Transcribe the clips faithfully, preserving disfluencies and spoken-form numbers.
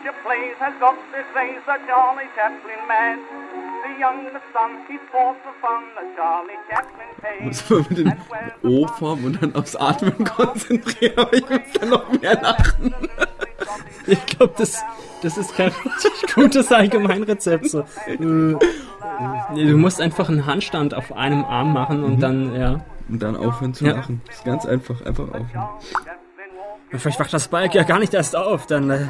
picture plays has got this days a Charlie Chaplin man. The youngest son, he's forced for fun, the Charlie Chaplin pays. Muss man mit den O-Form und dann aufs Atmen konzentrieren, aber ich muss dann noch mehr lachen. Ich glaube, das, das ist kein richtig gutes Allgemeinrezept. So. Nee, du musst einfach einen Handstand auf einem Arm machen und mhm. dann, ja. Und dann aufhören zu ja. lachen. Das ist ganz einfach, einfach aufhören. Vielleicht wacht das Balk ja gar nicht erst auf, dann. Äh,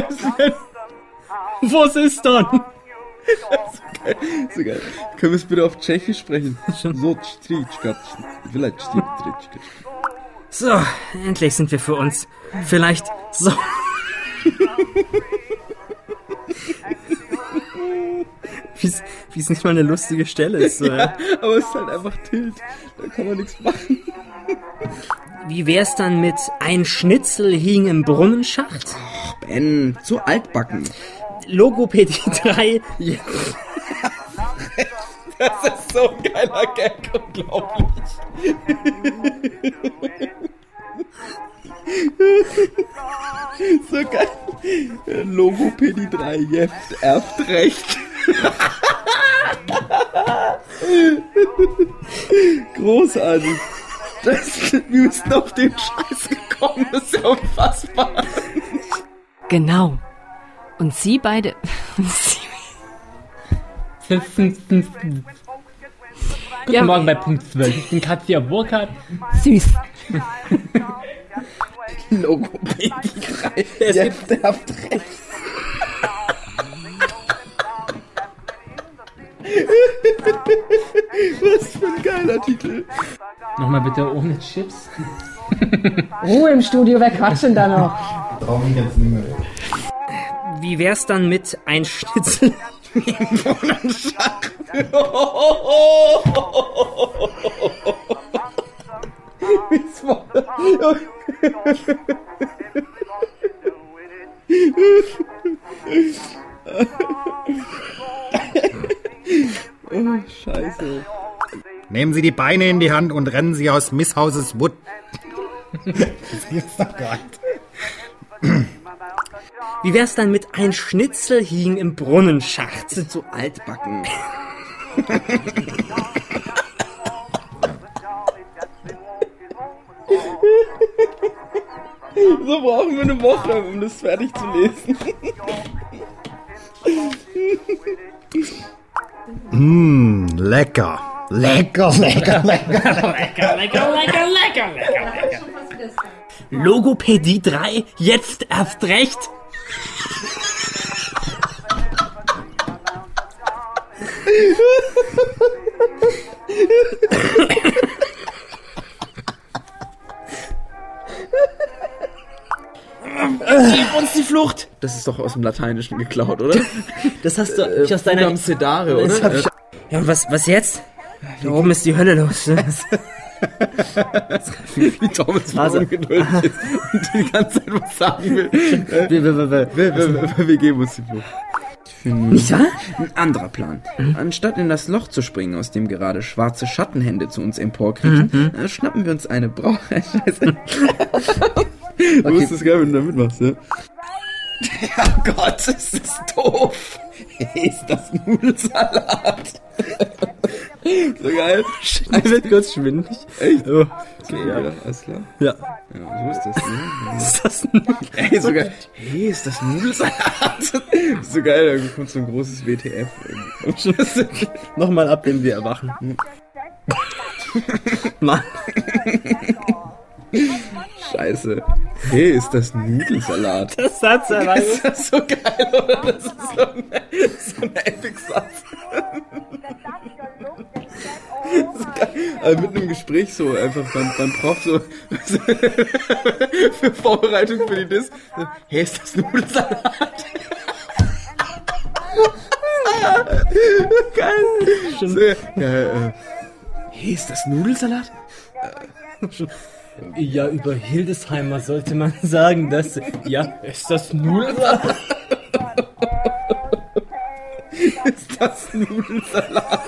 Was ist dann? So geil, so geil. Können wir es bitte auf Tschechisch sprechen? So, endlich sind wir für uns. Vielleicht so. Wie es nicht mal eine lustige Stelle ist. So, ja, ja. Aber es ist halt einfach Tilt. Da kann man nichts machen. Wie wär's dann mit ein Schnitzel hing im Brunnenschacht? Ach, Ben, zu altbacken. Logopädie drei. Ja. Das ist so ein geiler Gag, unglaublich. So geil. Logopädie drei, Jeft, erbt recht. Großartig. Das, wir müssen auf den Scheiß gekommen, das ist ja unfassbar. Genau. Und Sie beide... Guten ja. Morgen bei Punkt zwölf. Ich bin Katja Burkhardt. Süß. Logopädie drei. Jetzt habt recht. Was für ein geiler Titel. Nochmal bitte ohne Chips. Ruhe im Studio, wer quatscht denn da noch? Brauch ich jetzt nicht mehr. Wie wär's dann mit ein Schnitzel im Brunnenschacht? Oh, Scheiße. Nehmen Sie die Beine in die Hand und rennen Sie aus Miss Houses Wood. Das gibt's doch gar nicht. Wie wär's dann mit ein Schnitzel hing im Brunnenschacht? Sind so altbacken. So brauchen wir eine Woche, um das fertig zu lesen. Mmh, lecker. Lecker, lecker, lecker, lecker, lecker, lecker, lecker, lecker, lecker. Logopädie drei, jetzt erst recht. Gib uns die Flucht! Das ist doch aus dem Lateinischen geklaut, oder? Das hast du äh, aus deiner... Sedare, oder? Ich... Ja, und was, was jetzt? Da oben ist die Hölle los. Ne? Wie Thomas also, ungeduldig ist und die ganze Zeit was sagen will. wir, wir, wir, wir, wir, wir, wir geben uns die Flucht. Nicht wahr? Ein anderer Plan. Mhm. Anstatt in das Loch zu springen, aus dem gerade schwarze Schattenhände zu uns emporkriechen, mhm. schnappen wir uns eine Brau... Scheiße. Du okay. Wusstest geil, wenn du da mitmachst, ja? Oh Gott, ist das doof. Ist das Nudelsalat? So geil. Ich wird kurz schwindelig. Echt? Oh. Okay, ja, alles klar. Ja. Ja, so ist das, ne? Ist das Nudelsalat? Ey, so geil. Hey, ist das Nudelsalat? So geil, da kommt so ein großes W T F. Nochmal ab, wenn wir erwachen. Mann. Scheiße. Hey, ist das Nudelsalat? Das Satz allein. Ist das so geil, oder? Das ist so ein, so ein Epic-Satz. So geil. Also mit einem Gespräch so, einfach beim, beim Prof so für Vorbereitung für die Diss. Hey, ist das Nudelsalat? Geil. So, ja, äh, hey, ist das Nudelsalat? Äh, Ja, über Hildesheimer sollte man sagen, dass... Ja, ist das Nudelsalat? Ist das Nudelsalat?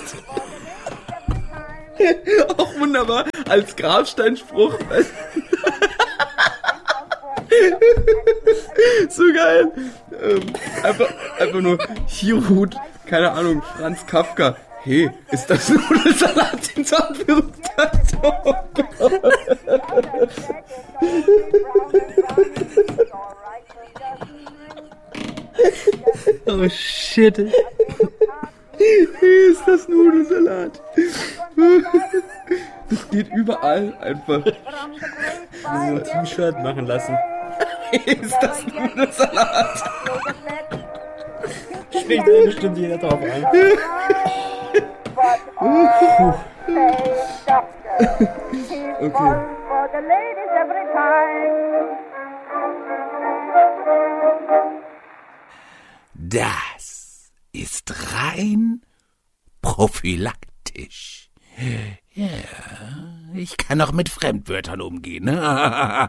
Auch wunderbar, als Grabsteinspruch. So geil. Ähm, einfach, einfach nur Hirut, keine Ahnung, Franz Kafka. Hey, ist das Nudelsalat, den so abgerückt hat? Oh Gott. Oh shit. Hey, ist das Nudelsalat? Das geht überall einfach. So ein T-Shirt machen lassen. Hey, ist das Nudelsalat? Springt da bestimmt jeder drauf ein. Okay. Das ist rein prophylaktisch. Ja, ich kann auch mit Fremdwörtern umgehen.